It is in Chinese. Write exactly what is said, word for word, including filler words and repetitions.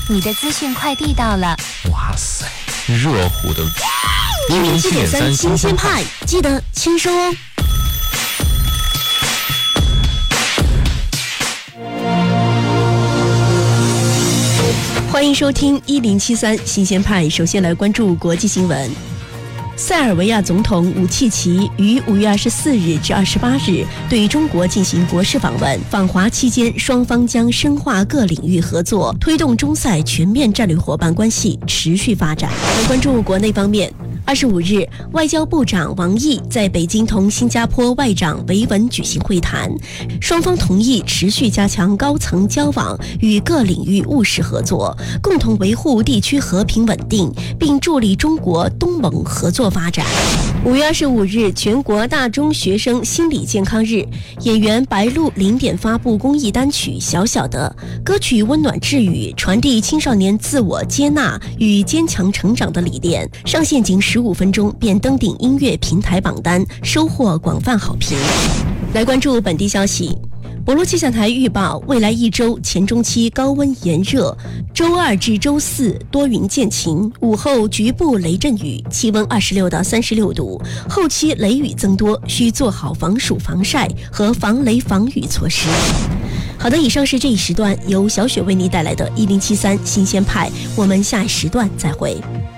你的资讯快递到了。 哇塞，热乎的一零七点三新鲜派，记得签收哦。欢迎收听一零七三新鲜派，首先来关注国际新闻。塞尔维亚总统武契奇于五月二十四日至二十八日对中国进行国事访问，访华期间，双方将深化各领域合作，推动中塞全面战略伙伴关系持续发展。来关注国内方面。二十五日，外交部长王毅在北京同新加坡外长维文举行会谈，双方同意持续加强高层交往与各领域务实合作，共同维护地区和平稳定，并助力中国东盟合作发展。五月二十五日，全国大中学生心理健康日，演员白鹿零点发布公益单曲《小小的》，歌曲温暖治愈，传递青少年自我接纳与坚强成长的理念，上线仅十五分钟便登顶音乐平台榜单，收获广泛好评。来关注本地消息。博罗气象台预报，未来一周前中期高温炎热，周二至周四多云见晴，午后局部雷阵雨，气温二十六到三十六度。后期雷雨增多，需做好防暑防晒和防雷防雨措施。好的，以上是这一时段由小雪为你带来的一零七三新鲜派，我们下一时段再会。